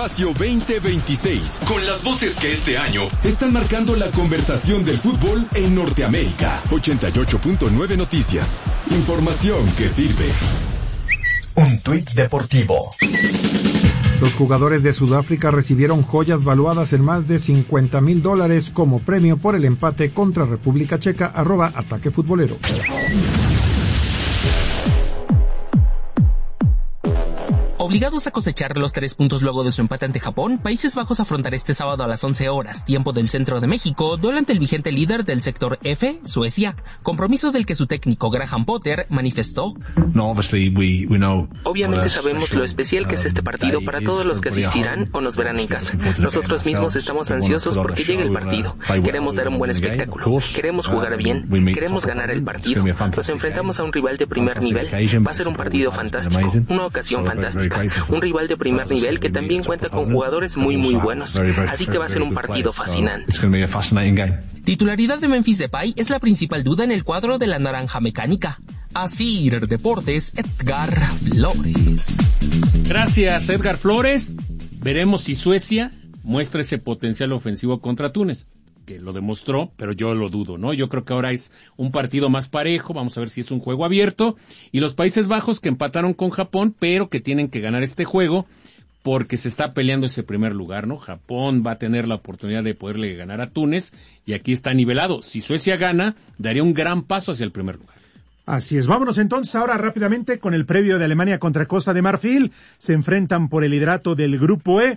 Espacio 2026, con las voces que este año están marcando la conversación del fútbol en Norteamérica. 88.9 Noticias. Información que sirve. Un tuit deportivo. Los jugadores de Sudáfrica recibieron joyas valuadas en más de $50,000 como premio por el empate contra República Checa. @Ataque Futbolero. Obligados a cosechar los 3 puntos luego de su empate ante Japón, Países Bajos afrontará este sábado a las 11 horas, tiempo del centro de México, duelo ante el vigente líder del sector F, Suecia, compromiso del que su técnico Graham Potter manifestó. Obviamente sabemos lo especial que es este partido para todos los que asistirán o nos verán en casa. Nosotros mismos estamos ansiosos porque llegue el partido. Queremos dar un buen espectáculo, queremos jugar bien, queremos ganar el partido. Nos enfrentamos a un rival de primer nivel, va a ser un partido fantástico, una ocasión fantástica. Un rival de primer nivel que también cuenta con jugadores muy buenos, así que va a ser un partido fascinante. Titularidad de Memphis Depay es la principal duda en el cuadro de la naranja mecánica. Asir Deportes, Edgar Flores. Gracias, Edgar Flores. Veremos si Suecia muestra ese potencial ofensivo contra Túnez, que lo demostró, pero yo lo dudo, ¿no? Yo creo que ahora es un partido más parejo, vamos a ver si es un juego abierto, y los Países Bajos que empataron con Japón, pero que tienen que ganar este juego, porque se está peleando ese primer lugar, ¿no? Japón va a tener la oportunidad de poderle ganar a Túnez, y aquí está nivelado. Si Suecia gana, daría un gran paso hacia el primer lugar. Así es, vámonos entonces ahora rápidamente con el previo de Alemania contra Costa de Marfil. Se enfrentan por el liderato del Grupo E.